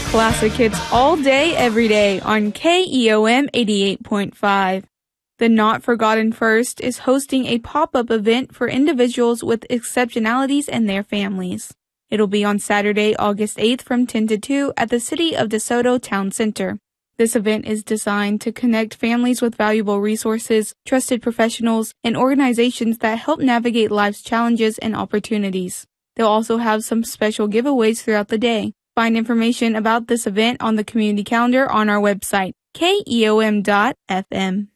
Classic hits all day, every day on KEOM 88.5. The Not Forgotten First is hosting a pop-up event for individuals with exceptionalities and their families. It'll be on Saturday, August 8th from 10 to 2 at the City of DeSoto Town Center. This event is designed to connect families with valuable resources, trusted professionals, and organizations that help navigate life's challenges and opportunities. They'll also have some special giveaways throughout the day. Find information about this event on the community calendar on our website, keom.fm.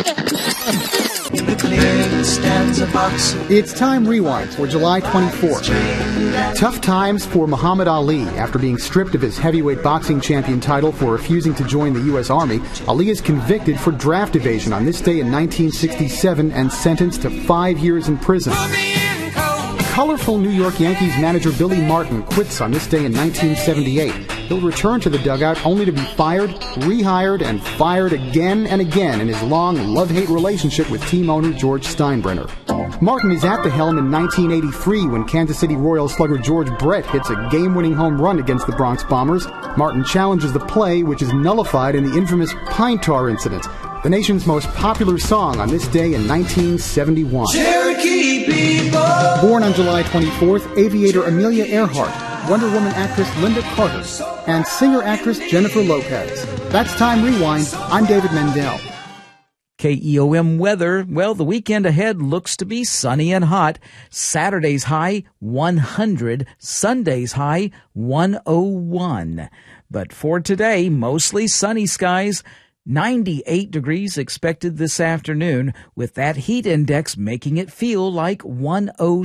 It's Time Rewind for July 24th. Tough times for Muhammad Ali. After being stripped of his heavyweight boxing champion title for refusing to join the U.S. Army, Ali is convicted for draft evasion on this day in 1967 and sentenced to 5 years in prison. Colorful New York Yankees manager Billy Martin quits on this day in 1978. He'll return to the dugout only to be fired, rehired, and fired again and again in his long love-hate relationship with team owner George Steinbrenner. Martin is at the helm in 1983 when Kansas City Royals slugger George Brett hits a game-winning home run against the Bronx Bombers. Martin challenges the play, which is nullified in the infamous Pine Tar incident, the nation's most popular song on this day in 1971. Cherokee people. Born on July 24th, aviator Amelia Earhart, Wonder Woman actress Linda Carter, and singer-actress Jennifer Lopez. That's Time Rewind. I'm David Mendel. KEOM weather. Well, the weekend ahead looks to be sunny and hot. Saturday's high, 100. Sunday's high, 101. But for today, mostly sunny skies. 98 degrees expected this afternoon, with that heat index making it feel like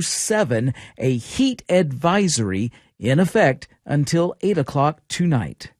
107, a heat advisory in effect until 8 o'clock tonight.